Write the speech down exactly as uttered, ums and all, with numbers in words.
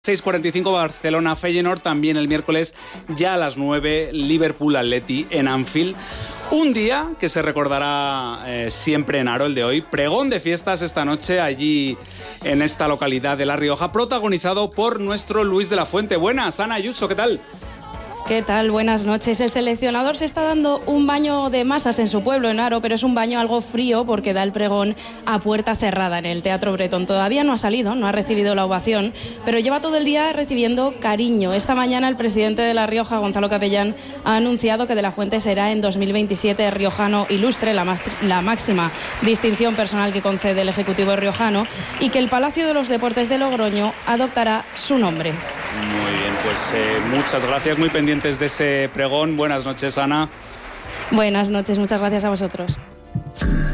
seis cuarenta y cinco Barcelona Feyenoord, también el miércoles ya a las nueve Liverpool Atleti en Anfield. Un día que se recordará eh, siempre en Aro, el de hoy. Pregón de fiestas esta noche allí en esta localidad de La Rioja, protagonizado por nuestro Luis de la Fuente. Buenas, Ana Ayuso, ¿qué tal? ¿Qué tal? Buenas noches. El seleccionador se está dando un baño de masas en su pueblo, en Aro, pero es un baño algo frío porque da el pregón a puerta cerrada en el Teatro Bretón. Todavía no ha salido, no ha recibido la ovación, pero lleva todo el día recibiendo cariño. Esta mañana el presidente de La Rioja, Gonzalo Capellán, ha anunciado que De la Fuente será en dos mil veintisiete riojano ilustre, la, más, la máxima distinción personal que concede el Ejecutivo riojano, y que el Palacio de los Deportes de Logroño adoptará su nombre. Muy bien, pues eh, muchas gracias, muy pendientes de ese pregón. Buenas noches, Ana. Buenas noches, muchas gracias a vosotros.